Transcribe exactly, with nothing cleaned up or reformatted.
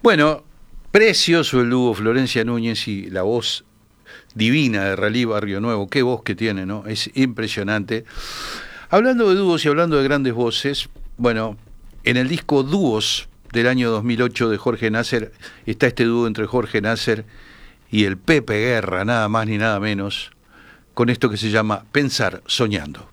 Bueno, precioso el dúo Florencia Núñez y la voz divina de Rally Barrio Nuevo. Qué voz que tiene, ¿no? Es impresionante. Hablando de dúos y hablando de grandes voces, bueno, en el disco Dúos del año dos mil ocho de Jorge Nasser está este dúo entre Jorge Nasser y el Pepe Guerra, nada más ni nada menos, con esto que se llama Pensar Soñando.